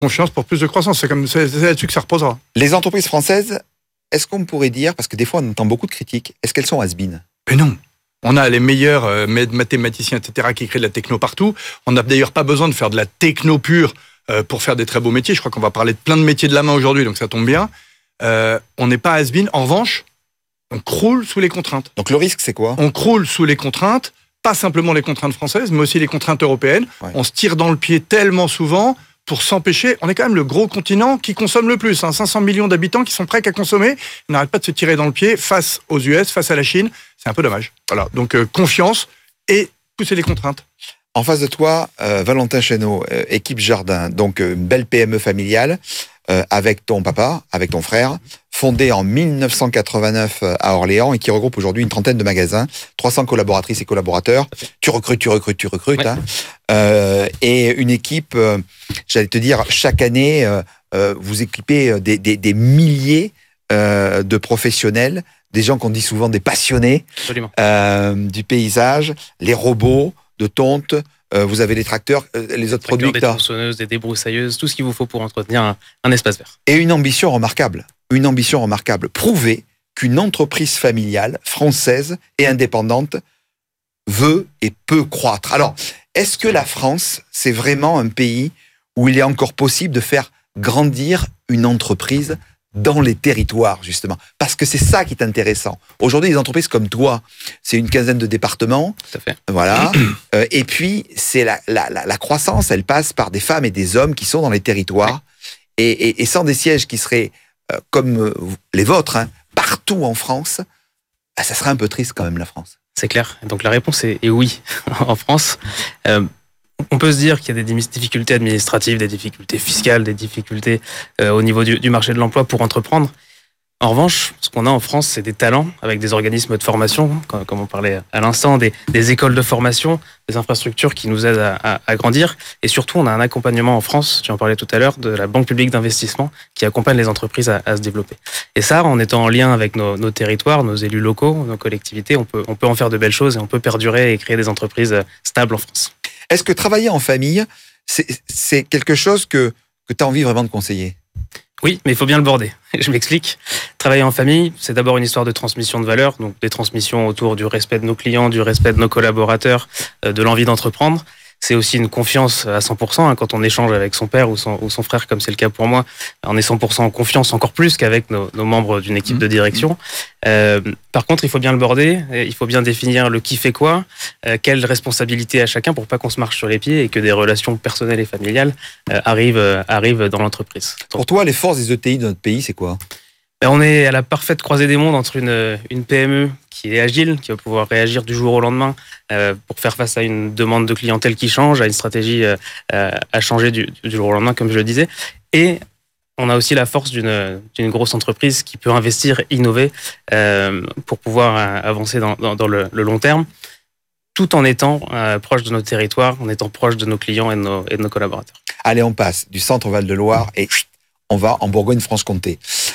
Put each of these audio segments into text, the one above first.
confiance pour plus de croissance. C'est là-dessus que ça reposera. Les entreprises françaises, est-ce qu'on pourrait dire, parce que des fois on entend beaucoup de critiques, est-ce qu'elles sont has-been? Mais non. On a les meilleurs mathématiciens, etc., qui créent de la techno partout. On n'a d'ailleurs pas besoin de faire de la techno pure pour faire des très beaux métiers. Je crois qu'on va parler de plein de métiers de la main aujourd'hui, donc ça tombe bien. On n'est pas has-been. En revanche, on croule sous les contraintes. Donc le risque, c'est quoi? On croule sous les contraintes, pas simplement les contraintes françaises, mais aussi les contraintes européennes. Ouais. On se tire dans le pied tellement souvent pour s'empêcher. On est quand même le gros continent qui consomme le plus. 500 millions d'habitants qui sont prêts qu'à consommer. On n'arrête pas de se tirer dans le pied face aux US, face à la Chine. C'est un peu dommage. Voilà. Donc confiance et pousser les contraintes. En face de toi, Valentin Chénaud, équipe Jardin, donc une belle PME familiale, avec ton papa, avec ton frère, fondée en 1989 à Orléans et qui regroupe aujourd'hui une trentaine de magasins, 300 collaboratrices et collaborateurs. Tu recrutes. Ouais. Hein. Et une équipe, j'allais te dire, chaque année, vous équipez des milliers de professionnels, des gens qu'on dit souvent des passionnés du paysage, les robots de tonte, vous avez les tracteurs, les autres produits. Des tronçonneuses, des débroussailleuses, tout ce qu'il vous faut pour entretenir un espace vert. Et une ambition remarquable. Prouver qu'une entreprise familiale, française et indépendante veut et peut croître. Alors, est-ce que la France, c'est vraiment un pays où il est encore possible de faire grandir une entreprise dans les territoires, justement? Parce que c'est ça qui est intéressant. Aujourd'hui, les entreprises comme toi, c'est une quinzaine de départements. Tout à fait. Voilà. Et puis, c'est la croissance, elle passe par des femmes et des hommes qui sont dans les territoires. Ouais. Et sans des sièges qui seraient comme les vôtres, hein, partout en France, ça serait un peu triste quand même, la France. C'est clair. Donc la réponse est oui, en France. On peut se dire qu'il y a des difficultés administratives, des difficultés fiscales, des difficultés au niveau du marché de l'emploi pour entreprendre. En revanche, ce qu'on a en France, c'est des talents avec des organismes de formation, comme on parlait à l'instant, des écoles de formation, des infrastructures qui nous aident à grandir. Et surtout, on a un accompagnement en France, tu en parlais tout à l'heure, de la Banque publique d'investissement qui accompagne les entreprises à se développer. Et ça, en étant en lien avec nos territoires, nos élus locaux, nos collectivités, on peut en faire de belles choses et on peut perdurer et créer des entreprises stables en France. Est-ce que travailler en famille, c'est quelque chose que tu as envie vraiment de conseiller? Oui, mais il faut bien le border. Je m'explique. Travailler en famille, c'est d'abord une histoire de transmission de valeurs, donc des transmissions autour du respect de nos clients, du respect de nos collaborateurs, de l'envie d'entreprendre. C'est aussi une confiance à 100%, hein, quand on échange avec son père ou son frère, comme c'est le cas pour moi. On est 100% en confiance, encore plus qu'avec nos membres d'une équipe de direction. Par contre, il faut bien le border, il faut bien définir le qui fait quoi, quelle responsabilité à chacun pour pas qu'on se marche sur les pieds et que des relations personnelles et familiales arrivent dans l'entreprise. Pour toi, les forces des ETI de notre pays, c'est quoi? On est à la parfaite croisée des mondes entre une PME qui est agile, qui va pouvoir réagir du jour au lendemain pour faire face à une demande de clientèle qui change, à une stratégie à changer du jour au lendemain, comme je le disais. Et on a aussi la force d'une grosse entreprise qui peut investir, innover pour pouvoir avancer dans le long terme, tout en étant proche de nos territoires, en étant proche de nos clients et de nos collaborateurs. Allez, on passe du centre Val-de-Loire et on va en Bourgogne-Franche-Comté.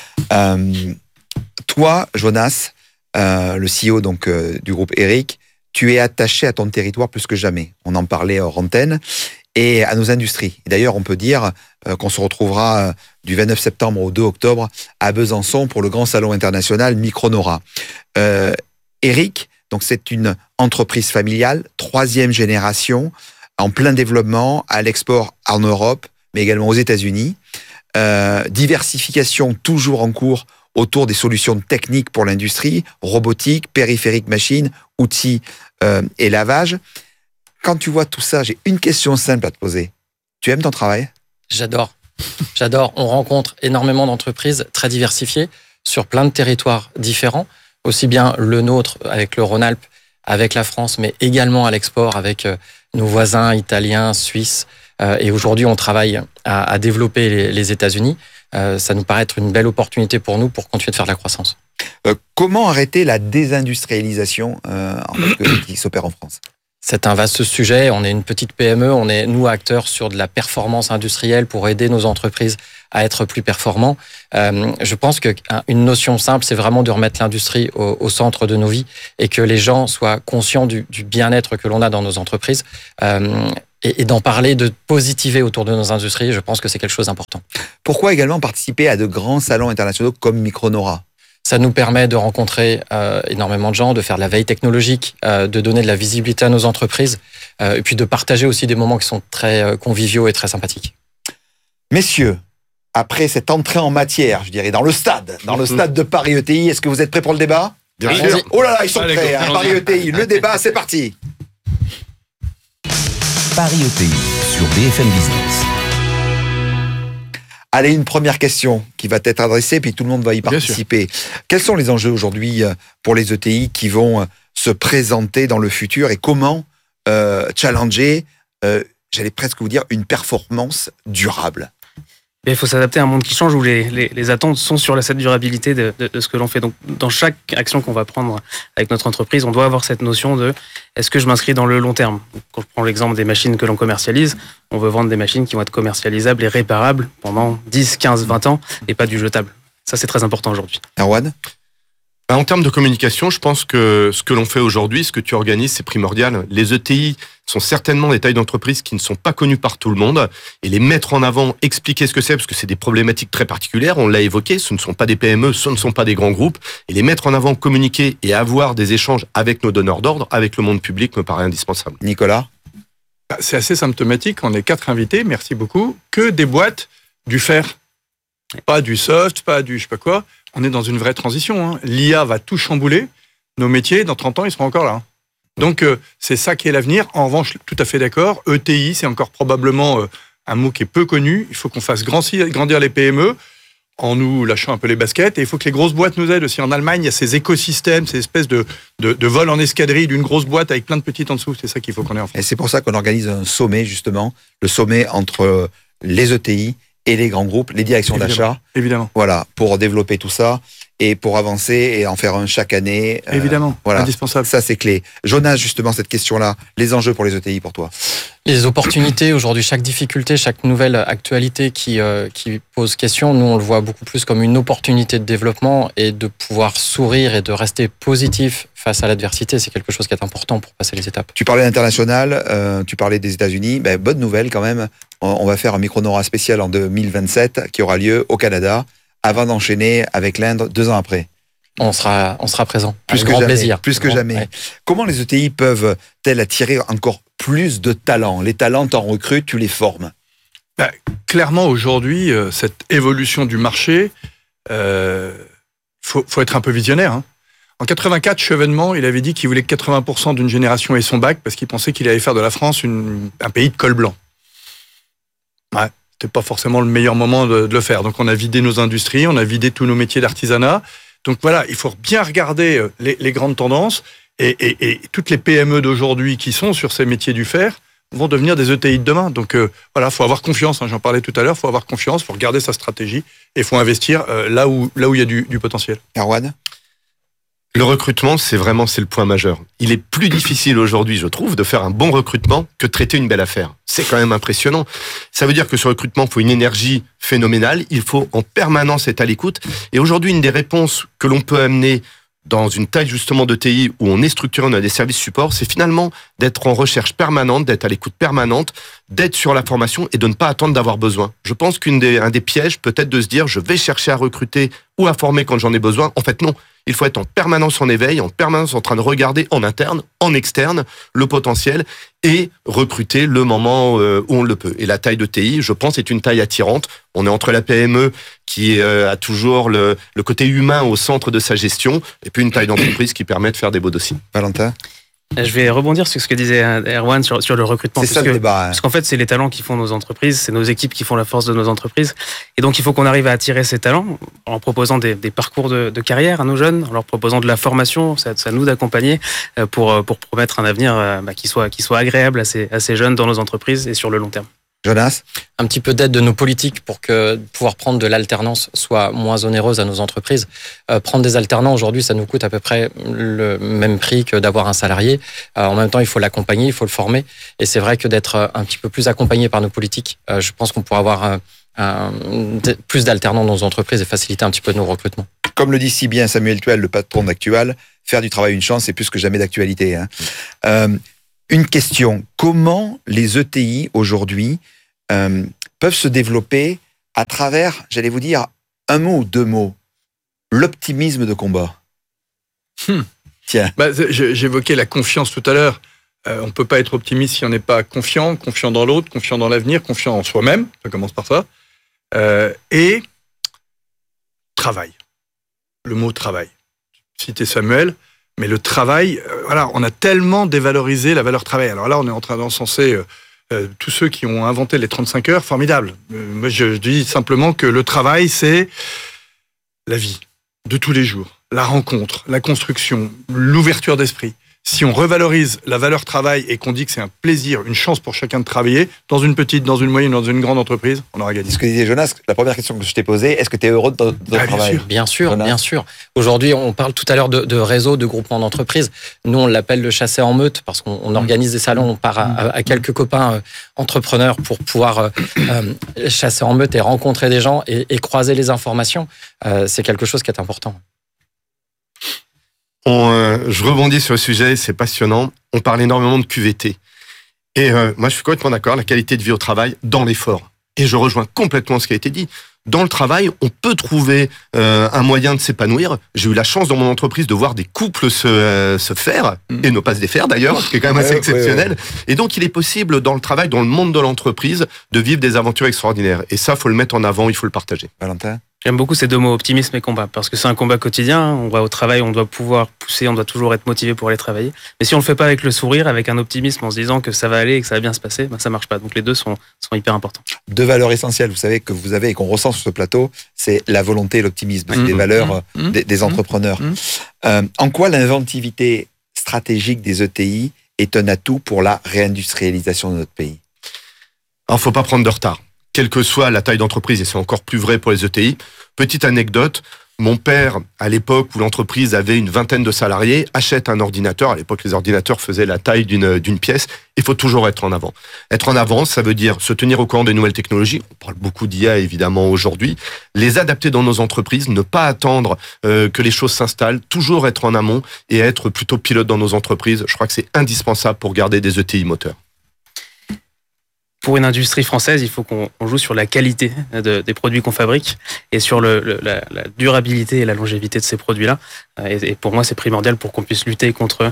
Toi, Jonas, le CEO donc, du groupe Eric, tu es attaché à ton territoire plus que jamais. On en parlait hors antenne et à nos industries. Et d'ailleurs, on peut dire qu'on se retrouvera du 29 septembre au 2 octobre à Besançon pour le grand salon international Micronora. Eric, donc c'est une entreprise familiale, 3e génération, en plein développement, à l'export en Europe, mais également aux États-Unis. Diversification toujours en cours autour des solutions techniques pour l'industrie, robotique, périphérique machine, outils et lavage. Quand tu vois tout ça, j'ai une question simple à te poser. Tu aimes ton travail? J'adore. On rencontre énormément d'entreprises très diversifiées sur plein de territoires différents, aussi bien le nôtre avec le Rhône-Alpes, avec la France, mais également à l'export avec nos voisins italiens, suisses. Et aujourd'hui, on travaille à développer les États-Unis. Ça nous paraît être une belle opportunité pour nous pour continuer de faire de la croissance. Comment arrêter la désindustrialisation qui s'opère en France? C'est un vaste sujet. On est une petite PME. On est, nous, acteurs sur de la performance industrielle pour aider nos entreprises à être plus performants. Je pense qu'une notion simple, c'est vraiment de remettre l'industrie au centre de nos vies et que les gens soient conscients du bien-être que l'on a dans nos entreprises. et d'en parler, de positiver autour de nos industries, je pense que c'est quelque chose d'important. Pourquoi également participer à de grands salons internationaux comme Micronora ? Ça nous permet de rencontrer énormément de gens, de faire de la veille technologique, de donner de la visibilité à nos entreprises, et puis de partager aussi des moments qui sont très conviviaux et très sympathiques. Messieurs, après cette entrée en matière, je dirais, dans le stade de Paris ETI, est-ce que vous êtes prêts pour le débat ? Bien sûr. sûr. Oh là là, ils sont Allez, prêts, allons-y. Paris ETI, le débat, c'est parti. Paris ETI sur BFM Business. Allez, une première question qui va être adressée, puis tout le monde va y Bien participer. Quels sont les enjeux aujourd'hui pour les ETI qui vont se présenter dans le futur et comment challenger, j'allais presque vous dire, une performance durable ? Il faut s'adapter à un monde qui change où les attentes sont sur cette durabilité de ce que l'on fait. Donc, dans chaque action qu'on va prendre avec notre entreprise, on doit avoir cette notion de est-ce que je m'inscris dans le long terme ? Quand je prends l'exemple des machines que l'on commercialise, on veut vendre des machines qui vont être commercialisables et réparables pendant 10, 15, 20 ans et pas du jetable. Ça, c'est très important aujourd'hui. Erwan ? En termes de communication, je pense que ce que l'on fait aujourd'hui, ce que tu organises, c'est primordial. Les ETI sont certainement des tailles d'entreprise qui ne sont pas connues par tout le monde. Et les mettre en avant, expliquer ce que c'est, parce que c'est des problématiques très particulières, on l'a évoqué, ce ne sont pas des PME, ce ne sont pas des grands groupes. Et les mettre en avant, communiquer et avoir des échanges avec nos donneurs d'ordre, avec le monde public, me paraît indispensable. Nicolas ? C'est assez symptomatique, on est 4 invités, merci beaucoup, que des boîtes du fer. Pas du soft, pas du je sais pas quoi. On est dans une vraie transition. Hein. L'IA va tout chambouler. Nos métiers, dans 30 ans, ils seront encore là. Donc, c'est ça qui est l'avenir. En revanche, tout à fait d'accord. ETI, c'est encore probablement un mot qui est peu connu. Il faut qu'on fasse grandir les PME en nous lâchant un peu les baskets. Et il faut que les grosses boîtes nous aident aussi. En Allemagne, il y a ces écosystèmes, ces espèces de vol en escadrille d'une grosse boîte avec plein de petites en dessous. C'est ça qu'il faut qu'on ait en France. Et c'est pour ça qu'on organise un sommet, justement, le sommet entre les ETI et les grands groupes, les directions d'achat. Évidemment. Voilà, pour développer tout ça et pour avancer et en faire un chaque année. Évidemment, voilà. Indispensable. Ça, c'est clé. Jonas, justement, cette question-là, les enjeux pour les ETI pour toi. Les opportunités, aujourd'hui, chaque difficulté, chaque nouvelle actualité qui pose question, nous, on le voit beaucoup plus comme une opportunité de développement et de pouvoir sourire et de rester positif face à l'adversité. C'est quelque chose qui est important pour passer les étapes. Tu parlais d'international, tu parlais des États-Unis. Ben, bonne nouvelle quand même. On va faire un Micronora spécial en 2027 qui aura lieu au Canada avant d'enchaîner avec l'Inde 2 ans après. On sera présent. Plus que grand jamais. plaisir. Plus que jamais. Ouais. Comment les ETI peuvent-elles attirer encore plus de talents ? Les talents, t'en recrutes, tu les formes. Clairement, aujourd'hui, cette évolution du marché, faut être un peu visionnaire. Hein. En 84, Chevènement, il avait dit qu'il voulait que 80% d'une génération ait son bac parce qu'il pensait qu'il allait faire de la France un pays de col blanc. Ouais, c'était pas forcément le meilleur moment de le faire. Donc on a vidé nos industries, on a vidé tous nos métiers d'artisanat. Donc voilà, il faut bien regarder les grandes tendances et toutes les PME d'aujourd'hui qui sont sur ces métiers du fer vont devenir des ETI de demain. Donc voilà, faut avoir confiance, hein, j'en parlais tout à l'heure, faut avoir confiance, faut regarder sa stratégie et faut investir là où il y a du potentiel. Erwan ? Le recrutement, c'est le point majeur. Il est plus difficile aujourd'hui, je trouve, de faire un bon recrutement que de traiter une belle affaire. C'est quand même impressionnant. Ça veut dire que sur le recrutement, il faut une énergie phénoménale. Il faut en permanence être à l'écoute. Et aujourd'hui, une des réponses que l'on peut amener dans une taille justement de TI où on est structuré, on a des services support, c'est finalement d'être en recherche permanente, d'être à l'écoute permanente, d'être sur la formation et de ne pas attendre d'avoir besoin. Je pense qu'un des pièges peut être de se dire je vais chercher à recruter ou à former quand j'en ai besoin. En fait, non. Il faut être en permanence en éveil, en permanence en train de regarder en interne, en externe, le potentiel et recruter le moment où on le peut. Et la taille de TI, je pense, est une taille attirante. On est entre la PME qui a toujours le côté humain au centre de sa gestion et puis une taille d'entreprise qui permet de faire des beaux dossiers. Valentin ? Je vais rebondir sur ce que disait Erwan sur le recrutement. C'est ça le débat. Parce qu'en fait, c'est les talents qui font nos entreprises, c'est nos équipes qui font la force de nos entreprises. Et donc, il faut qu'on arrive à attirer ces talents en proposant des parcours de carrière à nos jeunes, en leur proposant de la formation. C'est à nous d'accompagner pour promettre un avenir qui soit agréable à ces jeunes dans nos entreprises et sur le long terme. Jonas ? Un petit peu d'aide de nos politiques pour que pouvoir prendre de l'alternance soit moins onéreuse à nos entreprises. Prendre des alternants aujourd'hui, ça nous coûte à peu près le même prix que d'avoir un salarié. En même temps, il faut l'accompagner, il faut le former. Et c'est vrai que d'être un petit peu plus accompagné par nos politiques, je pense qu'on pourra avoir plus d'alternants dans nos entreprises et faciliter un petit peu nos recrutements. Comme le dit si bien Samuel Tuel, le patron d'Actual, faire du travail une chance, c'est plus que jamais d'actualité. Hein. Une question, comment les ETI aujourd'hui peuvent se développer à travers, j'allais vous dire, un mot ou deux mots, l'optimisme de combat? Tiens. J'évoquais la confiance tout à l'heure. On ne peut pas être optimiste si on n'est pas confiant dans l'autre, confiant dans l'avenir, confiant en soi-même, ça commence par ça, et travail. Le mot travail. Citer Samuel, mais le travail, voilà, on a tellement dévalorisé la valeur travail. Alors là, on est en train d'encenser tous ceux qui ont inventé les 35 heures, formidable. Moi, je dis simplement que le travail, c'est la vie de tous les jours, la rencontre, la construction, l'ouverture d'esprit. Si on revalorise la valeur travail et qu'on dit que c'est un plaisir, une chance pour chacun de travailler, dans une petite, dans une moyenne, dans une grande entreprise, on aura gagné. Ce que disait Jonas, la première question que je t'ai posée, est-ce que tu es heureux de ton travail? Bien sûr, Jonas. bien sûr. Aujourd'hui, on parle tout à l'heure de réseau, de groupement d'entreprises. Nous, on l'appelle le chasser en meute parce qu'on organise des salons, on part à quelques copains entrepreneurs pour pouvoir chasser en meute et rencontrer des gens et croiser les informations. C'est quelque chose qui est important. Je rebondis sur le sujet, c'est passionnant. On parle énormément de QVT. Et moi, je suis complètement d'accord, la qualité de vie au travail dans l'effort. Et je rejoins complètement ce qui a été dit. Dans le travail, on peut trouver un moyen de s'épanouir. J'ai eu la chance dans mon entreprise de voir des couples se faire, et ne pas se défaire d'ailleurs, ce qui est quand même assez exceptionnel. Ouais. Et donc, il est possible dans le travail, dans le monde de l'entreprise, de vivre des aventures extraordinaires. Et ça, il faut le mettre en avant, il faut le partager. Valentin? J'aime beaucoup ces deux mots, optimisme et combat, parce que c'est un combat quotidien. On va au travail, on doit pouvoir pousser, on doit toujours être motivé pour aller travailler. Mais si on le fait pas avec le sourire, avec un optimisme, en se disant que ça va aller et que ça va bien se passer, ben ça marche pas. Donc les deux sont hyper importants. Deux valeurs essentielles, vous savez, que vous avez et qu'on ressent sur ce plateau, c'est la volonté et l'optimisme. C'est des valeurs des entrepreneurs. En quoi l'inventivité stratégique des ETI est un atout pour la réindustrialisation de notre pays? Alors, faut pas prendre de retard. Quelle que soit la taille d'entreprise, et c'est encore plus vrai pour les ETI. Petite anecdote, mon père, à l'époque où l'entreprise avait une vingtaine de salariés, achète un ordinateur. À l'époque, les ordinateurs faisaient la taille d'une pièce. Il faut toujours être en avant. Être en avance, ça veut dire se tenir au courant des nouvelles technologies. On parle beaucoup d'IA, évidemment, aujourd'hui. Les adapter dans nos entreprises, ne pas attendre que les choses s'installent, toujours être en amont et être plutôt pilote dans nos entreprises. Je crois que c'est indispensable pour garder des ETI moteurs. Pour une industrie française, il faut qu'on joue sur la qualité des produits qu'on fabrique et sur la durabilité et la longévité de ces produits-là. Et pour moi, c'est primordial pour qu'on puisse lutter contre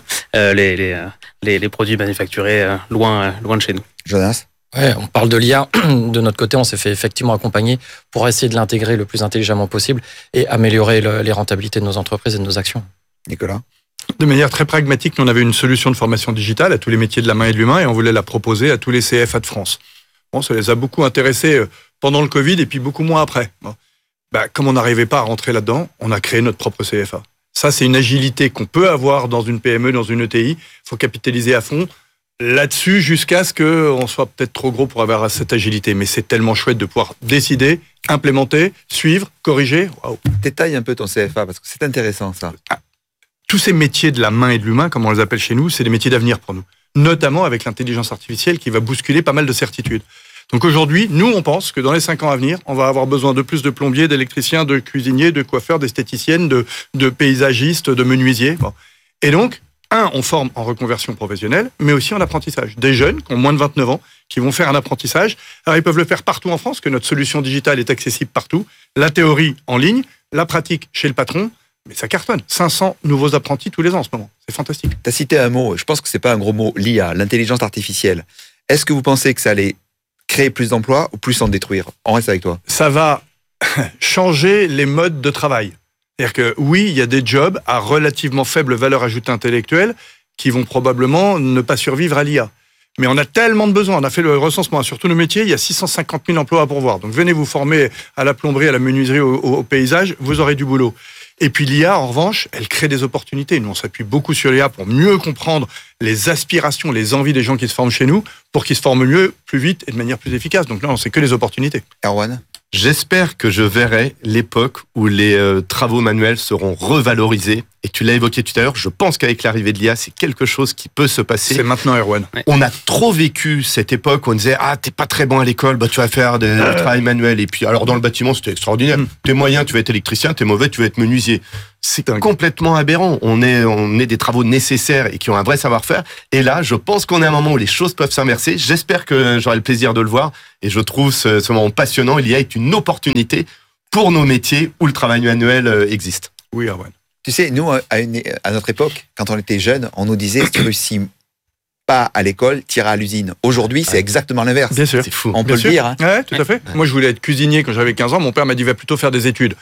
les produits manufacturés loin de chez nous. Jonas? Ouais, on parle de l'IA. De notre côté, on s'est fait effectivement accompagner pour essayer de l'intégrer le plus intelligemment possible et améliorer les rentabilités de nos entreprises et de nos actions. Nicolas? De manière très pragmatique, nous, on avait une solution de formation digitale à tous les métiers de la main et de l'humain et on voulait la proposer à tous les CFA de France. Bon, ça les a beaucoup intéressés pendant le Covid et puis beaucoup moins après. Bon. Comme on n'arrivait pas à rentrer là-dedans, on a créé notre propre CFA. Ça, c'est une agilité qu'on peut avoir dans une PME, dans une ETI. Il faut capitaliser à fond là-dessus jusqu'à ce qu'on soit peut-être trop gros pour avoir cette agilité. Mais c'est tellement chouette de pouvoir décider, implémenter, suivre, corriger. Waouh. Détaille un peu ton CFA parce que c'est intéressant ça. Tous ces métiers de la main et de l'humain, comme on les appelle chez nous, c'est des métiers d'avenir pour nous. Notamment avec l'intelligence artificielle qui va bousculer pas mal de certitudes. Donc aujourd'hui, nous, on pense que dans les 5 ans à venir, on va avoir besoin de plus de plombiers, d'électriciens, de cuisiniers, de coiffeurs, d'esthéticiennes, de paysagistes, de menuisiers. Bon. Et donc, on forme en reconversion professionnelle, mais aussi en apprentissage. Des jeunes qui ont moins de 29 ans, qui vont faire un apprentissage. Alors, ils peuvent le faire partout en France, que notre solution digitale est accessible partout. La théorie en ligne, la pratique chez le patron. Mais ça cartonne. 500 nouveaux apprentis tous les ans en ce moment. C'est fantastique. Tu as cité un mot, je pense que c'est pas un gros mot, l'IA, l'intelligence artificielle. Est-ce que vous pensez que ça allait créer plus d'emplois ou plus en détruire? On reste avec toi. Ça va changer les modes de travail. C'est-à-dire que oui, il y a des jobs à relativement faible valeur ajoutée intellectuelle qui vont probablement ne pas survivre à l'IA. Mais on a tellement de besoins. On a fait le recensement sur tous nos métiers. Il y a 650 000 emplois à pourvoir. Donc venez vous former à la plomberie, à la menuiserie, au paysage. Vous aurez du boulot. Et puis l'IA, en revanche, elle crée des opportunités. Nous, on s'appuie beaucoup sur l'IA pour mieux comprendre les aspirations, les envies des gens qui se forment chez nous, pour qu'ils se forment mieux, plus vite et de manière plus efficace. Donc là, on sait que les opportunités. Erwan? J'espère que je verrai l'époque où les travaux manuels seront revalorisés Et tu l'as évoqué tout à l'heure, je pense qu'avec l'arrivée de l'IA, c'est quelque chose qui peut se passer. C'est maintenant, Erwan. On a trop vécu cette époque où on disait « Ah, t'es pas très bon à l'école, bah tu vas faire du travail manuel. » Et puis, alors dans le bâtiment, c'était extraordinaire. T'es moyen, tu vas être électricien, t'es mauvais, tu vas être menuisier. C'est complètement aberrant. On est des travaux nécessaires et qui ont un vrai savoir-faire. Et là, je pense qu'on est à un moment où les choses peuvent s'inverser. J'espère que j'aurai le plaisir de le voir. Et je trouve ce moment passionnant. L'IA est une opportunité pour nos métiers où le travail manuel existe. Oui, Erwan. Tu sais, nous, à notre époque, quand on était jeunes, on nous disait, si tu réussis pas à l'école, t'iras à l'usine. Aujourd'hui, c'est exactement l'inverse. Bien sûr. C'est fou. On peut le dire. Hein. Ouais, tout à fait. Moi, je voulais être cuisinier quand j'avais 15 ans. Mon père m'a dit, va plutôt faire des études.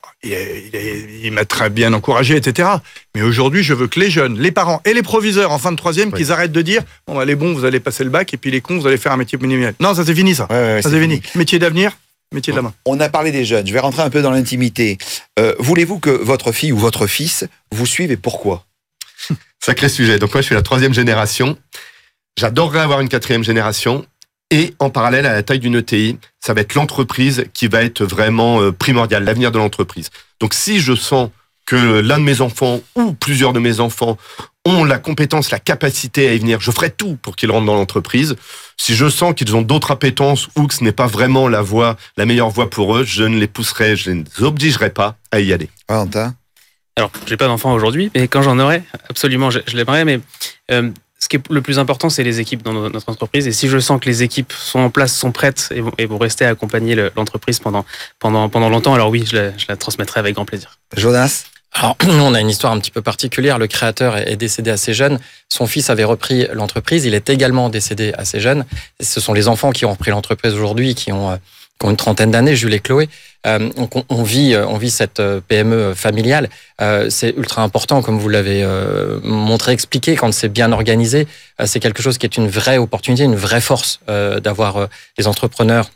Il m'a très bien encouragé, etc. Mais aujourd'hui, je veux que les jeunes, les parents et les proviseurs en fin de troisième, qu'ils arrêtent de dire, bon, les bons, vous allez passer le bac, et puis les cons, vous allez faire un métier manuel. Non, ça c'est fini, ça. Ouais, ça c'est fini. Métier d'avenir, métier de la main. On a parlé des jeunes. Je vais rentrer un peu dans l'intimité. Voulez-vous que votre fille ou votre fils vous suive et pourquoi? Sacré sujet. Donc moi, je suis la 3e génération. J'adorerais avoir une 4e génération. Et en parallèle à la taille d'une ETI, ça va être l'entreprise qui va être vraiment primordiale, l'avenir de l'entreprise. Donc si je sens que l'un de mes enfants ou plusieurs de mes enfants ont la compétence, la capacité à y venir, je ferai tout pour qu'ils rentrent dans l'entreprise. Si je sens qu'ils ont d'autres appétences ou que ce n'est pas vraiment la meilleure voie pour eux, je ne les pousserai, je ne les obligerai pas à y aller. Valentin? Alors, j'ai pas d'enfant aujourd'hui, mais quand j'en aurai, absolument, je l'aimerais, mais ce qui est le plus important, c'est les équipes dans notre entreprise. Et si je sens que les équipes sont en place, sont prêtes et vont rester à accompagner l'entreprise pendant longtemps, alors oui, je la transmettrai avec grand plaisir. Jonas? Alors, nous, on a une histoire un petit peu particulière. Le créateur est décédé assez jeune. Son fils avait repris l'entreprise. Il est également décédé assez jeune. Et ce sont les enfants qui ont repris l'entreprise aujourd'hui, qui ont une trentaine d'années, Jules et Chloé. Donc on vit cette PME familiale. C'est ultra important, comme vous l'avez montré, expliqué, quand c'est bien organisé. C'est quelque chose qui est une vraie opportunité, une vraie force d'avoir des entrepreneurs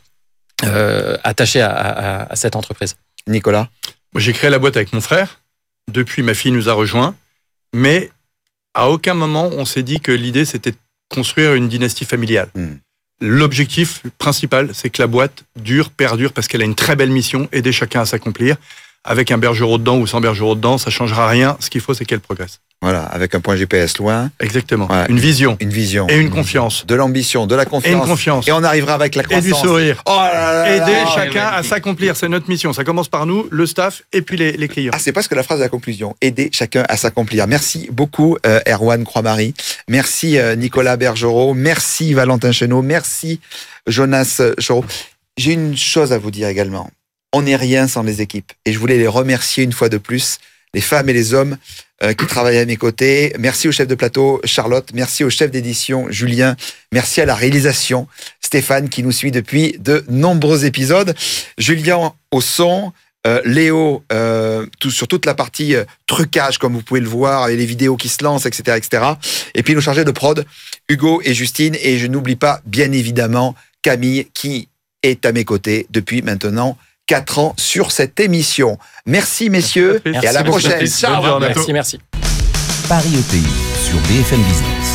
attachés à cette entreprise. Nicolas? J'ai créé la boîte avec mon frère. Depuis, ma fille nous a rejoints. Mais à aucun moment, on s'est dit que l'idée, c'était de construire une dynastie familiale. L'objectif principal, c'est que la boîte perdure, parce qu'elle a une très belle mission, aider chacun à s'accomplir. Avec un bergerot dedans ou sans bergerot dedans, ça ne changera rien. Ce qu'il faut, c'est qu'elle progresse. Voilà, avec un point GPS loin. Exactement. Ouais. Une vision. Une vision. Et une confiance. De l'ambition, de la confiance. Et une confiance. Et on arrivera avec la croissance. Et du sourire. Oh là là. Aider chacun à s'accomplir, c'est notre mission. Ça commence par nous, le staff, et puis les clients. Ah, c'est presque la phrase de la conclusion. Aider chacun à s'accomplir. Merci beaucoup, Erwan Croix-Marie. Merci, Nicolas Bergerot. Merci, Valentin Chénaud. Merci, Jonas Chorot. J'ai une chose à vous dire également. On n'est rien sans les équipes. Et je voulais les remercier une fois de plus, les femmes et les hommes qui travaillent à mes côtés. Merci au chef de plateau, Charlotte. Merci au chef d'édition, Julien. Merci à la réalisation, Stéphane, qui nous suit depuis de nombreux épisodes. Julien au son, Léo sur toute la partie trucage, comme vous pouvez le voir, et les vidéos qui se lancent, etc., etc. Et puis nos chargés de prod, Hugo et Justine. Et je n'oublie pas, bien évidemment, Camille, qui est à mes côtés depuis maintenant 4 ans sur cette émission. Merci messieurs, merci, et à la prochaine. Ciao. Merci. Paris ETI sur BFM Business.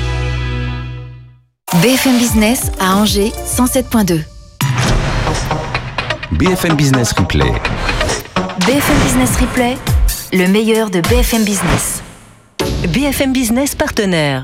BFM Business à Angers, 107.2. BFM Business Replay. BFM Business Replay, le meilleur de BFM Business. BFM Business partenaire.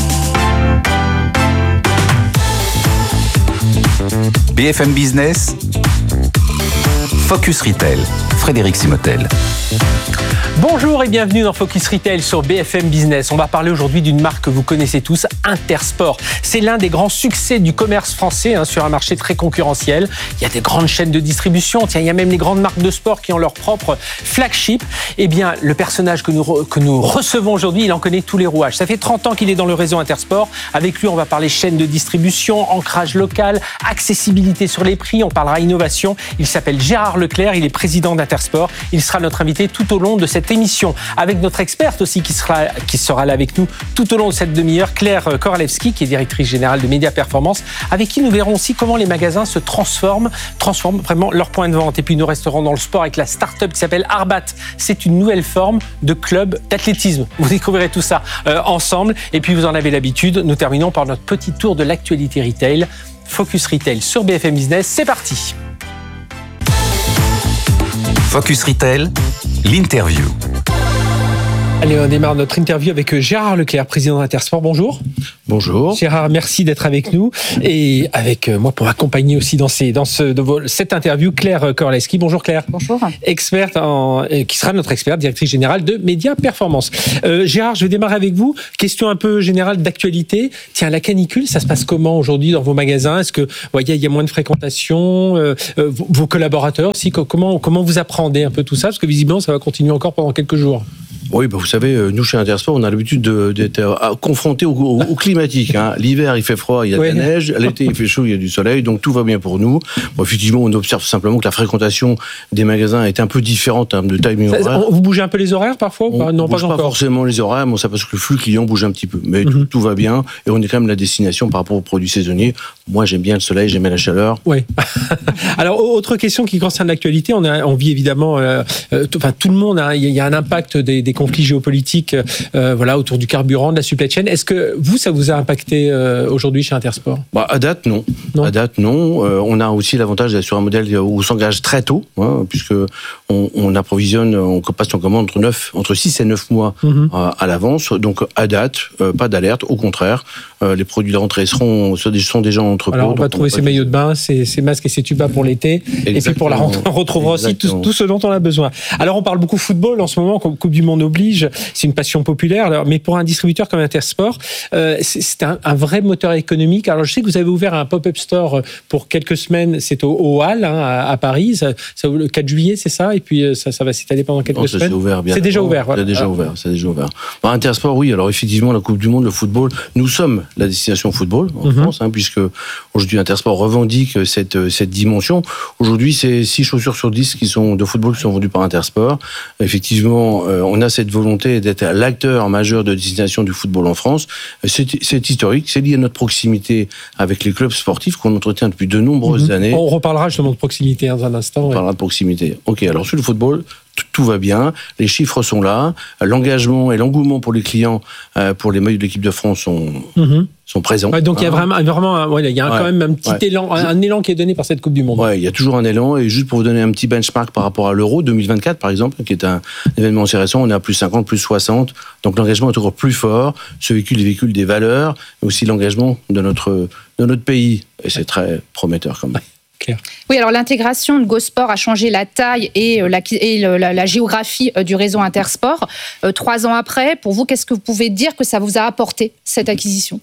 BFM Business. Focus Retail. Frédéric Simotel. Bonjour et bienvenue dans Focus Retail sur BFM Business. On va parler aujourd'hui d'une marque que vous connaissez tous, Intersport. C'est l'un des grands succès du commerce français sur un marché très concurrentiel. Il y a des grandes chaînes de distribution. Tiens, il y a même les grandes marques de sport qui ont leur propre flagship. Eh bien, le personnage que nous recevons aujourd'hui, il en connaît tous les rouages. Ça fait 30 ans qu'il est dans le réseau Intersport. Avec lui, on va parler chaîne de distribution, ancrage local, accessibilité sur les prix. On parlera innovation. Il s'appelle Gérard Leclerc. Il est président d'Intersport. Il sera notre invité tout au long de cette émission, avec notre experte aussi qui sera là avec nous tout au long de cette demi-heure, Claire Koralewski, qui est directrice générale de Média Performance, avec qui nous verrons aussi comment les magasins se transforment vraiment leur point de vente. Et puis nous resterons dans le sport avec la start-up qui s'appelle Arbat. C'est une nouvelle forme de club d'athlétisme. Vous découvrirez tout ça ensemble. Et puis vous en avez l'habitude, nous terminons par notre petit tour de l'actualité retail. Focus Retail sur BFM Business, c'est parti. Focus Retail, l'interview. Allez, on démarre notre interview avec Gérard Leclerc, président d'Intersport. Bonjour. Bonjour. Gérard, merci d'être avec nous et avec moi pour accompagner aussi dans cette interview Claire Korleski. Bonjour Claire. Bonjour. Experte qui sera notre experte, directrice générale de Média Performance. Gérard, je vais démarrer avec vous. Question un peu générale d'actualité. Tiens, la canicule, ça se passe comment aujourd'hui dans vos magasins? Est-ce que vous voyez, il y a moins de fréquentation? Vos collaborateurs aussi, comment vous appréhendez un peu tout ça? Parce que visiblement, ça va continuer encore pendant quelques jours. Oui, vous savez, nous chez Intersport, on a l'habitude d'être confrontés au climatique. Hein. L'hiver, il fait froid, il y a de la neige. L'été, il fait chaud, il y a du soleil. Donc tout va bien pour nous. Bon, effectivement, on observe simplement que la fréquentation des magasins est un peu différente en termes de timing horaire. Vous bougez un peu les horaires parfois? Non, pas encore. Pas forcément les horaires, mais ça parce que le flux client bouge un petit peu. Mais tout va bien et on est quand même la destination par rapport aux produits saisonniers. Moi, j'aime bien le soleil, j'aime bien la chaleur. Oui. Alors, autre question qui concerne l'actualité. On vit évidemment, tout le monde, il y a un impact des conflits géopolitiques autour du carburant, de la supply chain. Est-ce que ça vous a impacté aujourd'hui chez Intersport? À date, non. À date, non. On a aussi l'avantage d'être sur un modèle où on s'engage très tôt, puisque on approvisionne, on passe en commande entre 6 et 9 mois à l'avance. Donc, à date, pas d'alerte. Au contraire, les produits de rentrée sont déjà en entrepôt. Alors, on va trouver ces maillots de bain, ces masques et ces tubas pour l'été. Exactement. Et puis pour la rentrée, on retrouvera aussi tout ce dont on a besoin. Alors, on parle beaucoup football en ce moment, comme Coupe du Monde oblige. C'est une passion populaire. Alors, mais pour un distributeur comme Intersport, c'est un vrai moteur économique. Alors, je sais que vous avez ouvert un pop-up store pour quelques semaines. C'est au Halles, à Paris. Ça, le 4 juillet, c'est ça? Et puis, ça va s'étaler pendant quelques semaines. C'est déjà ouvert. C'est déjà ouvert. Intersport, oui. Alors, effectivement, la Coupe du Monde, le football, nous sommes la destination football en France, puisque aujourd'hui, Intersport revendique cette dimension. Aujourd'hui, c'est 6 chaussures sur 10 de football qui sont vendues par Intersport. Effectivement, on a cette volonté d'être l'acteur majeur de destination du football en France. C'est historique, c'est lié à notre proximité avec les clubs sportifs qu'on entretient depuis de nombreuses années. On reparlera justement de proximité dans un instant. On parlera de proximité. Ok, alors sur le football, tout va bien, les chiffres sont là, l'engagement et l'engouement pour les clients, pour les maillots de l'équipe de France sont présents. Ouais, donc il y a vraiment quand même un petit élan, un élan qui est donné par cette Coupe du Monde. Ouais, il y a toujours un élan, et juste pour vous donner un petit benchmark par rapport à l'Euro 2024 par exemple, qui est un événement assez récent, on est à plus 50, plus 60, donc l'engagement est encore plus fort. Ce véhicule véhicule des valeurs, mais aussi l'engagement de notre pays, et c'est très prometteur quand même. Oui, alors l'intégration de GoSport a changé la taille et la géographie du réseau Intersport. 3 ans après, pour vous, qu'est-ce que vous pouvez dire que ça vous a apporté, cette acquisition?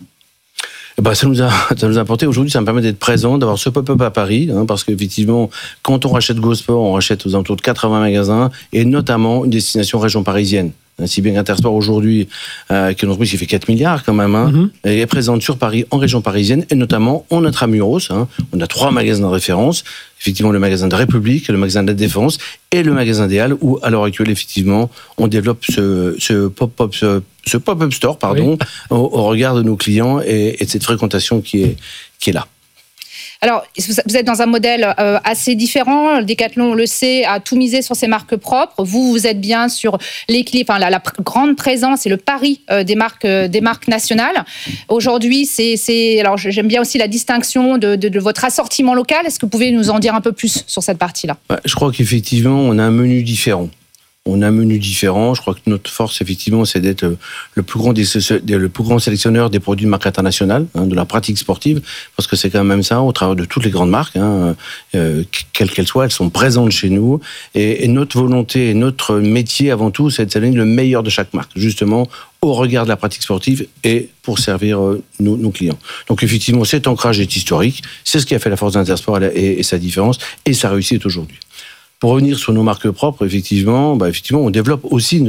Ça nous a apporté aujourd'hui, ça me permet d'être présent, d'avoir ce pop-up à Paris, parce qu'effectivement, quand on rachète GoSport, on rachète aux alentours de 80 magasins, et notamment une destination région parisienne. Si bien qu'Intersport aujourd'hui, qui est une entreprise qui fait 4 milliards quand même, est présente sur Paris, en région parisienne, et notamment en intramuros. On a 3 magasins de référence, effectivement le magasin de République, le magasin de la Défense et le magasin des Halles, où à l'heure actuelle, effectivement, on développe ce pop-up store, au regard de nos clients et de cette fréquentation qui est là. Alors, vous êtes dans un modèle assez différent. Le Decathlon, on le sait, a tout misé sur ses marques propres. Vous êtes bien sur l'équilibre, la grande présence et le pari des marques nationales. Aujourd'hui, alors j'aime bien aussi la distinction de votre assortiment local. Est-ce que vous pouvez nous en dire un peu plus sur cette partie-là? Je crois qu'effectivement, on a un menu différent. Je crois que notre force, effectivement, c'est d'être le plus grand sélectionneur des produits de marque internationale, de la pratique sportive, parce que c'est quand même ça, au travers de toutes les grandes marques, quelles qu'elles soient, elles sont présentes chez nous. Et notre volonté et notre métier, avant tout, c'est de sélectionner le meilleur de chaque marque, justement, au regard de la pratique sportive et pour servir nos clients. Donc, effectivement, cet ancrage est historique. C'est ce qui a fait la force d'Intersport et sa différence, et sa réussite aujourd'hui. Pour revenir sur nos marques propres, effectivement, on développe aussi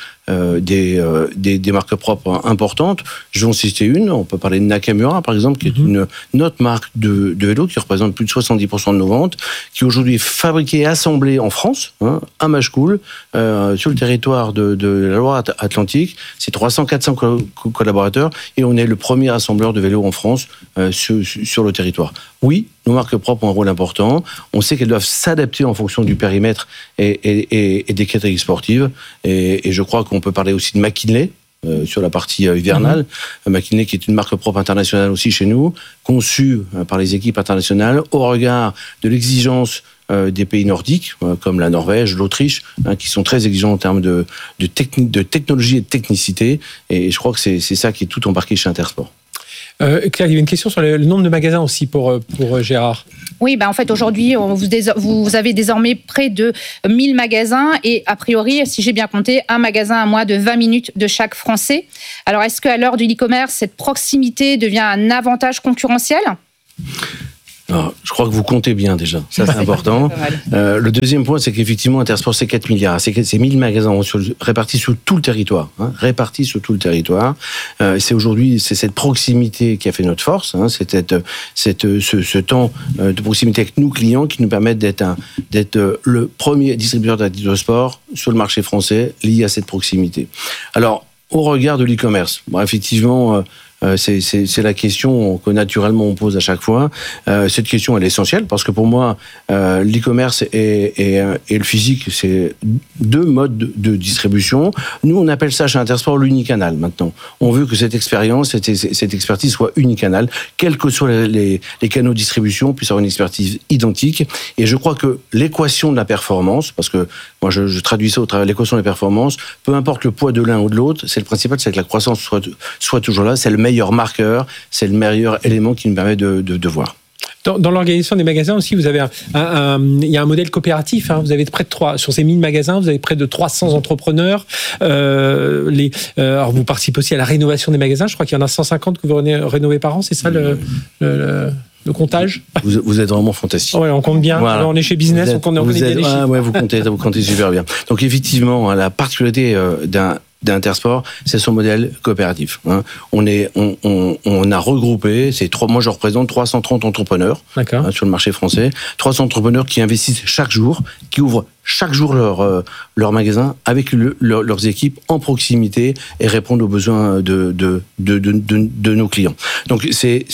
des marques propres importantes. Je vais en citer une. On peut parler de Nakamura, par exemple, qui est une autre marque de vélo qui représente plus de 70% de nos ventes, qui aujourd'hui est fabriquée et assemblée en France, à Machecoul, sur le territoire de la Loire-Atlantique. C'est 300-400 collaborateurs, et on est le premier assembleur de vélos en France sur le territoire. Oui, nos marques propres ont un rôle important. On sait qu'elles doivent s'adapter en fonction du périmètre et des catégories sportives. Et je crois qu'on peut parler aussi de McKinley sur la partie hivernale. McKinley qui est une marque propre internationale aussi chez nous, conçue par les équipes internationales au regard de l'exigence des pays nordiques, comme la Norvège, l'Autriche, qui sont très exigeants en termes de technologie et de technicité. Et je crois que c'est ça qui est tout embarqué chez Intersport. Claire, il y avait une question sur le nombre de magasins aussi pour Gérard. Oui, en fait, aujourd'hui, vous avez désormais près de 1000 magasins et, a priori, si j'ai bien compté, un magasin à moins de 20 minutes de chaque Français. Alors, est-ce qu'à l'heure du e-commerce, cette proximité devient un avantage concurrentiel ? Alors, je crois que vous comptez bien déjà, ça c'est important. Le deuxième point, c'est qu'effectivement, Intersport, c'est 4 milliards. C'est 1000 magasins répartis sur tout le territoire. C'est aujourd'hui, c'est cette proximité qui a fait notre force. Ce temps de proximité avec nos clients qui nous permettent d'être le premier distributeur d'articles de sport sur le marché français lié à cette proximité. Alors, au regard de l'e-commerce, effectivement... c'est la question que naturellement on pose à chaque fois. Cette question elle est essentielle parce que pour moi l'e-commerce et le physique c'est deux modes de distribution. Nous on appelle ça chez Intersport l'unicanal maintenant. On veut que cette expérience, cette expertise soit unicanal, quels que soient les canaux de distribution, puisse avoir une expertise identique. Et je crois que l'équation de la performance, parce que moi je traduis ça au travers de l'équation de la performance, peu importe le poids de l'un ou de l'autre, c'est le principal, c'est que la croissance soit toujours là. C'est le meilleur marqueur, c'est le meilleur élément qui nous permet de voir. Dans l'organisation des magasins aussi, vous avez il y a un modèle coopératif. Vous avez près de sur ces 1000 magasins, vous avez près de 300 entrepreneurs. Alors vous participez aussi à la rénovation des magasins. Je crois qu'il y en a 150 que vous rénovez par an. C'est ça le comptage? Vous êtes vraiment fantastique. Ouais, on compte bien. Voilà. On est chez Business, on connaît bien les chiffres. Vous comptez super bien. Donc effectivement, la particularité d'Intersport, c'est son modèle coopératif. On a regroupé, moi je représente 330 entrepreneurs sur le marché français, 300 entrepreneurs qui investissent chaque jour, qui ouvrent chaque jour leur magasin avec leurs équipes en proximité et répondent aux besoins de nos clients. Donc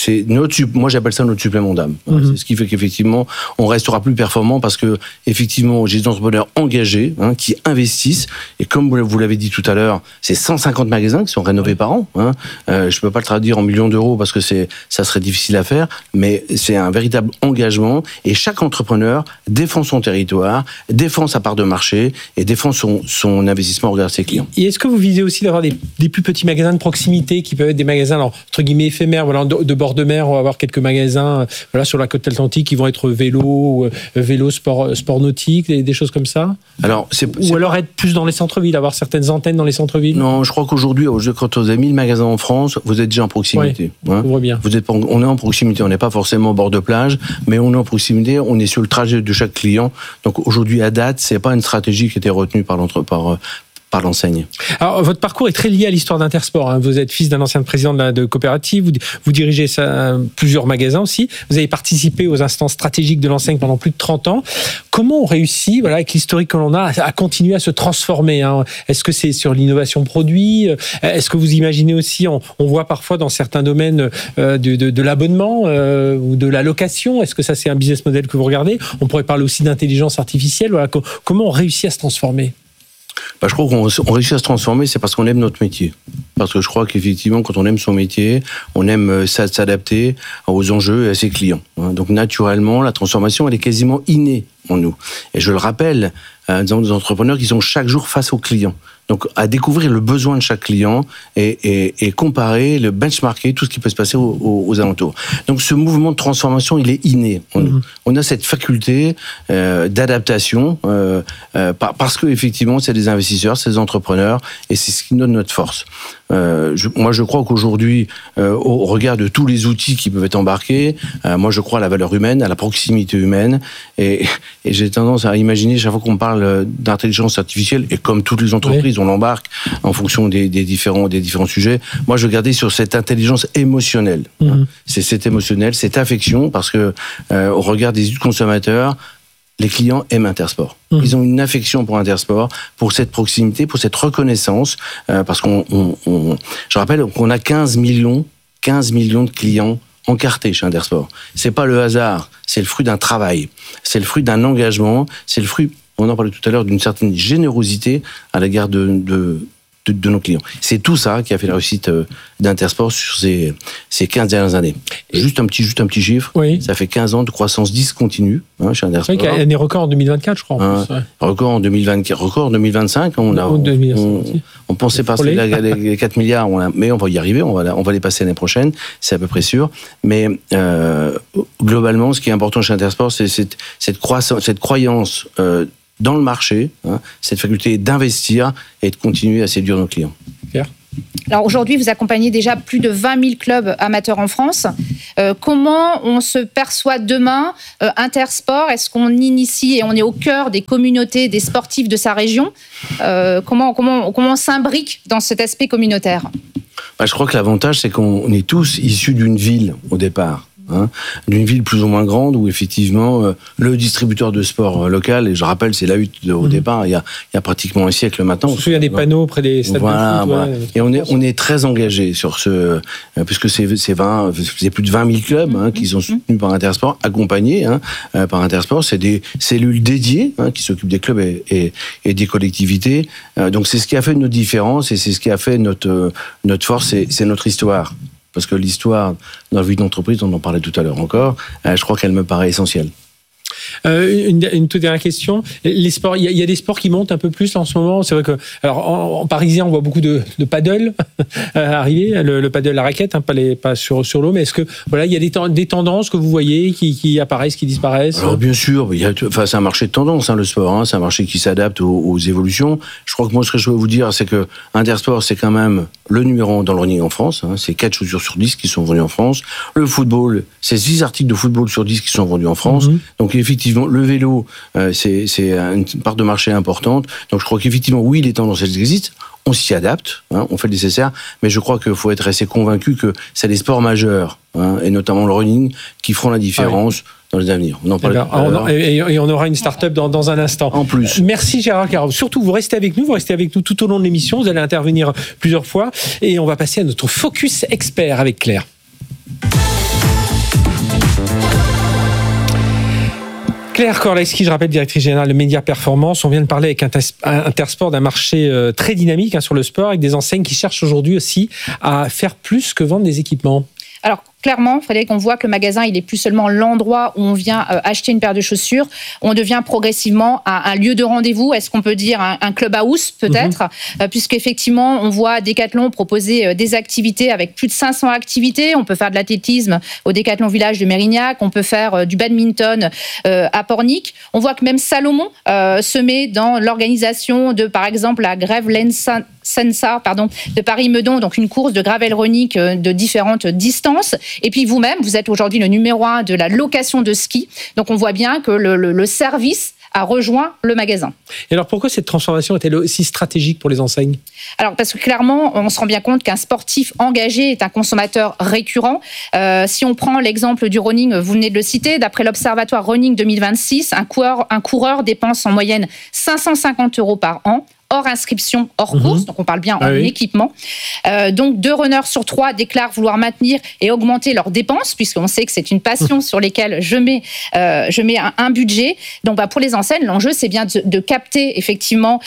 moi j'appelle ça notre supplément d'âme. C'est ce qui fait qu'effectivement on restera plus performant parce que effectivement j'ai des entrepreneurs engagés qui investissent et comme vous l'avez dit tout à l'heure, c'est 150 magasins qui sont rénovés par an. Je peux pas le traduire en millions d'euros parce que ça serait difficile à faire, mais c'est un véritable engagement et chaque entrepreneur défend son territoire, défend sa part de marché et défend son investissement au regard de ses clients. Et est-ce que vous visez aussi d'avoir des plus petits magasins de proximité qui peuvent être des magasins entre guillemets éphémères, de bord de mer, on va avoir quelques magasins sur la côte atlantique qui vont être vélo sport nautique, des choses comme ça? Alors être plus dans les centres-villes, avoir certaines antennes dans les centres-villes? Non, je crois qu'aujourd'hui, quand vous avez 1000 magasins en France, vous êtes déjà en proximité. Oui, on voit bien. On est en proximité, on n'est pas forcément au bord de plage, mais on est en proximité, on est sur le trajet de chaque client. Donc aujourd'hui, à date, c'est pas une stratégie qui était retenue par l'enseigne. Alors, votre parcours est très lié à l'histoire d'Intersport. Vous êtes fils d'un ancien président de coopérative, vous dirigez plusieurs magasins aussi. Vous avez participé aux instances stratégiques de l'enseigne pendant plus de 30 ans. Comment on réussit, avec l'historique que l'on a, à continuer à se transformer? Est-ce que c'est sur l'innovation produit? Est-ce que vous imaginez aussi, on voit parfois dans certains domaines de l'abonnement ou de la location? Est-ce que ça, c'est un business model que vous regardez? On pourrait parler aussi d'intelligence artificielle. Comment on réussit à se transformer? Je crois qu'on réussit à se transformer, c'est parce qu'on aime notre métier. Parce que je crois qu'effectivement, quand on aime son métier, on aime s'adapter aux enjeux et à ses clients. Donc naturellement, la transformation, elle est quasiment innée en nous. Et je le rappelle, nous avons des entrepreneurs qui sont chaque jour face aux clients. Donc, à découvrir le besoin de chaque client et comparer, le benchmarker, tout ce qui peut se passer aux alentours. Donc, ce mouvement de transformation, il est inné. On a cette faculté d'adaptation parce que effectivement, c'est des investisseurs, c'est des entrepreneurs et c'est ce qui donne notre force. Moi, je crois qu'aujourd'hui, au regard de tous les outils qui peuvent être embarqués, moi, je crois à la valeur humaine, à la proximité humaine et j'ai tendance à imaginer, chaque fois qu'on parle d'intelligence artificielle, et comme toutes les entreprises, on l'embarque en fonction des différents sujets. Moi, je veux garder sur cette intelligence émotionnelle. C'est cette émotionnelle, cette affection, parce que au regard des consommateurs, les clients aiment Intersport. Ils ont une affection pour Intersport, pour cette proximité, pour cette reconnaissance, parce je rappelle qu'on a 15 millions de clients encartés chez Intersport. C'est pas le hasard, c'est le fruit d'un travail, c'est le fruit d'un engagement, c'est le fruit, on en parlait tout à l'heure, d'une certaine générosité à l'égard de de nos clients. C'est tout ça qui a fait la réussite d'Intersport sur ces 15 dernières années. Juste un petit chiffre. Oui. Ça fait 15 ans de croissance discontinue chez Intersport. C'est vrai qu'il y a des records en 2024, je crois. En plus, ouais. Record en 2024, record en 2025. On pensait passer les 4 milliards, mais on va y arriver. On va les passer l'année prochaine. C'est à peu près sûr. Mais globalement, ce qui est important chez Intersport, c'est cette croyance dans le marché, cette faculté d'investir et de continuer à séduire nos clients. Pierre ? Alors aujourd'hui, vous accompagnez déjà plus de 20 000 clubs amateurs en France. Comment on se perçoit demain Intersport? Est-ce qu'on initie et on est au cœur des communautés des sportifs de sa région? Comment on s'imbrique dans cet aspect communautaire? Je crois que l'avantage, c'est qu'on est tous issus d'une ville au départ. D'une ville plus ou moins grande où effectivement le distributeur de sport local, et je rappelle c'est la hutte au départ il y a pratiquement un siècle maintenant. Je me souviens des panneaux près des stades de foot. Voilà. Et on est très engagé sur ce, puisque c'est plus de 20 000 clubs qui sont soutenus par Intersport, accompagnés par Intersport. C'est des cellules dédiées qui s'occupent des clubs et des collectivités. Donc c'est ce qui a fait notre différence et c'est ce qui a fait notre force, c'est notre histoire. Parce que l'histoire dans la vie d'entreprise, on en parlait tout à l'heure encore, je crois qu'elle me paraît essentielle. Une toute dernière question. Les sports, il y a des sports qui montent un peu plus en ce moment. C'est vrai que, alors en parisien, on voit beaucoup de paddle arriver, le paddle à raquette, pas sur l'eau. Mais est-ce que voilà, il y a des tendances que vous voyez qui apparaissent, qui disparaissent? Alors bien sûr, c'est un marché de tendance, le sport. C'est un marché qui s'adapte aux évolutions. Je crois que moi, ce que je veux vous dire, c'est que Intersport, c'est quand même le numéro 1 dans le running en France. C'est 4 chaussures sur 10 qui sont vendues en France. Le football, c'est 6 articles de football sur 10 qui sont vendus en France. Donc effectivement, le vélo, c'est une part de marché importante. Donc je crois qu'effectivement, oui, les tendances, elles existent. On s'y adapte, on fait le nécessaire. Mais je crois qu'il faut être assez convaincu que c'est les sports majeurs, et notamment le running, qui feront la différence dans les avenirs. Et on aura une start-up dans un instant. En plus. Merci Gérard Carreau. Surtout, vous restez avec nous tout au long de l'émission. Vous allez intervenir plusieurs fois. Et on va passer à notre focus expert avec Claire. Claire Korleski, je rappelle, directrice générale de Média Performance. On vient de parler avec Intersport d'un marché très dynamique sur le sport, avec des enseignes qui cherchent aujourd'hui aussi à faire plus que vendre des équipements. Alors, clairement, Frédéric, on voit que le magasin, il est plus seulement l'endroit où on vient acheter une paire de chaussures. On devient progressivement un lieu de rendez-vous. Est-ce qu'on peut dire un clubhouse, peut-être, puisqu'effectivement, on voit Decathlon proposer des activités avec plus de 500 activités. On peut faire de l'athlétisme au Decathlon Village de Mérignac. On peut faire du badminton à Pornic. On voit que même Salomon se met dans l'organisation de, par exemple, la Gravel Sensa de Paris-Meudon, donc une course de gravel running de différentes distances. Et puis vous-même, vous êtes aujourd'hui le numéro 1 de la location de ski. Donc on voit bien que le service a rejoint le magasin. Et alors pourquoi cette transformation est-elle aussi stratégique pour les enseignes? Alors parce que clairement, on se rend bien compte qu'un sportif engagé est un consommateur récurrent. Si on prend l'exemple du running, vous venez de le citer, d'après l'Observatoire Running 2026, un coureur dépense en moyenne 550 € par an. Hors inscription, hors course, donc on parle bien en équipement. Donc 2 runners sur 3 déclarent vouloir maintenir et augmenter leurs dépenses, puisqu'on sait que c'est une passion sur lesquelles je mets un budget. Donc pour les enseignes, l'enjeu c'est bien de capter effectivement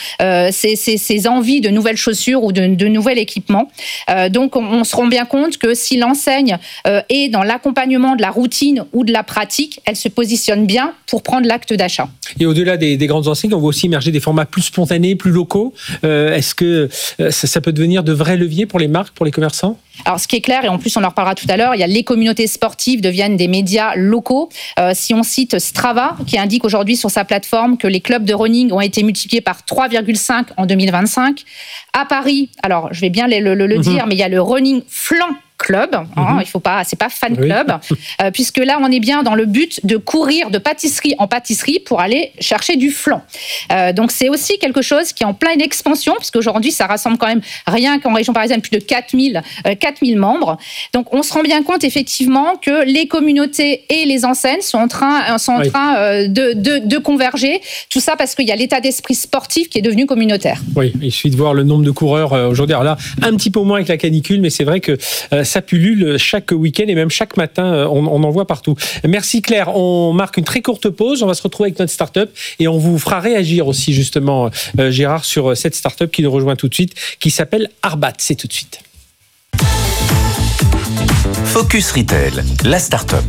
ces envies de nouvelles chaussures ou de nouvel équipement. Donc on se rend bien compte que si l'enseigne est dans l'accompagnement de la routine ou de la pratique, elle se positionne bien pour prendre l'acte d'achat. Et au-delà des grandes enseignes, on voit aussi émerger des formats plus spontanés, plus locaux. Est-ce que ça peut devenir de vrais leviers pour les marques, pour les commerçants? Alors, ce qui est clair, et en plus on en reparlera tout à l'heure, il y a les communautés sportives deviennent des médias locaux. Si on cite Strava, qui indique aujourd'hui sur sa plateforme que les clubs de running ont été multipliés par 3,5 en 2025. À Paris, alors je vais bien le dire, mais il y a le Running Flan Club, il faut pas, c'est pas fan club, puisque là on est bien dans le but de courir de pâtisserie en pâtisserie pour aller chercher du flan. Donc c'est aussi quelque chose qui est en pleine expansion, puisque aujourd'hui ça rassemble quand même rien qu'en région parisienne plus de 4000 membres. Donc on se rend bien compte effectivement que les communautés et les enseignes sont en train de converger. Tout ça parce qu'il y a l'état d'esprit sportif qui est devenu communautaire. Oui, il suffit de voir le nombre de coureurs aujourd'hui. Alors là, un petit peu moins avec la canicule, mais c'est vrai que ça pullule chaque week-end et même chaque matin, on en voit partout. Merci Claire. On marque une très courte pause. On va se retrouver avec notre start-up et on vous fera réagir aussi justement, Gérard, sur cette start-up qui nous rejoint tout de suite, qui s'appelle Arbat. C'est tout de suite. Focus Retail, la start-up.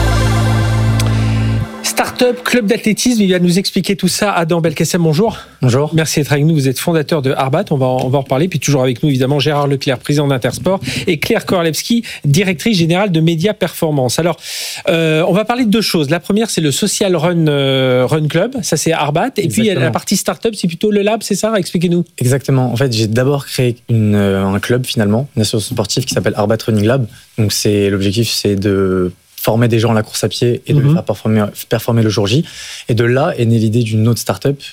Start-up, club d'athlétisme, il va nous expliquer tout ça. Adam Belkacem, bonjour. Bonjour. Merci d'être avec nous. Vous êtes fondateur de Arbat. On va en reparler. Puis toujours avec nous, évidemment, Gérard Leclerc, président d'Intersport, et Claire Koralewski, directrice générale de Média Performance. Alors, on va parler de deux choses. La première, c'est le Social Run Club. Ça, c'est Arbat. Et puis, il y a la partie start-up, c'est plutôt le lab, c'est ça? Expliquez-nous. Exactement. En fait, j'ai d'abord créé un club, finalement, une association sportive qui s'appelle Arbat Running Lab. Donc, l'objectif, c'est de former des gens à la course à pied et de les faire performer le jour J. Et de là est née l'idée d'une autre start-up